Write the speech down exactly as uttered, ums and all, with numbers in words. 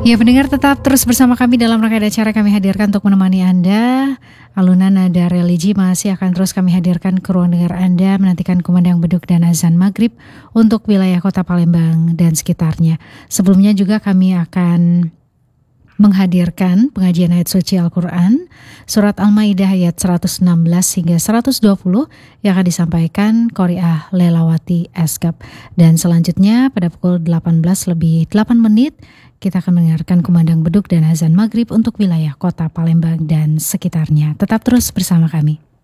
Ya pendengar, tetap terus bersama kami dalam rangkaian acara kami hadirkan untuk menemani Anda. Alunan nada religi masih akan terus kami hadirkan ke ruang dengar Anda, menantikan kumandang beduk dan azan maghrib untuk wilayah kota Palembang dan sekitarnya. Sebelumnya juga kami akan menghadirkan pengajian ayat suci Al-Quran, surat Al-Maidah ayat seratus enam belas hingga seratus dua puluh yang akan disampaikan Qori'ah Lelawati Eskap. Dan selanjutnya pada pukul delapan belas lebih delapan menit, kita akan mendengarkan kumandang beduk dan azan maghrib untuk wilayah kota Palembang dan sekitarnya. Tetap terus bersama kami.